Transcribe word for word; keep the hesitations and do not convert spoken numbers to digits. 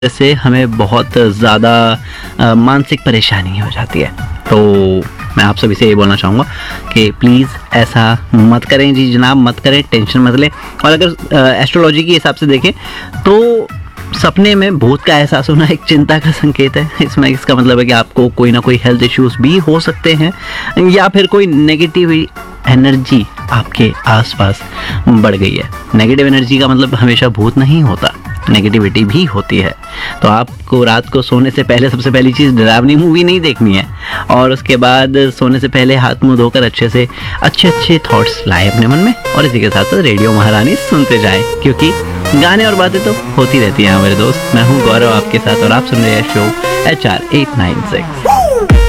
से हमें बहुत ज़्यादा अ, मानसिक परेशानी हो जाती है। तो मैं आप सभी से ये बोलना चाहूँगा कि प्लीज़ ऐसा मत करें जी जनाब, मत करें, टेंशन मत लें। और अगर एस्ट्रोलॉजी के हिसाब से देखें तो सपने में भूत का एहसास होना एक चिंता का संकेत है। इसमें इसका मतलब है कि आपको कोई ना कोई हेल्थ इश्यूज भी हो सकते हैं या फिर कोई नेगेटिव एनर्जी आपके आसपास बढ़ गई है। नेगेटिव एनर्जी का मतलब हमेशा भूत नहीं होता, नेगेटिविटी भी होती है। तो आपको रात को सोने से पहले सबसे पहली चीज़ डरावनी मूवी नहीं देखनी है, और उसके बाद सोने से पहले हाथ मुंह धोकर अच्छे से अच्छे अच्छे थॉट्स लाए अपने मन में, और इसी के साथ साथ रेडियो महारानी सुनते जाएं, क्योंकि गाने और बातें तो होती रहती हैं हमारे दोस्त। मैं हूँ गौरव आपके साथ और आप सुन रहे हैं show H R eight nine six.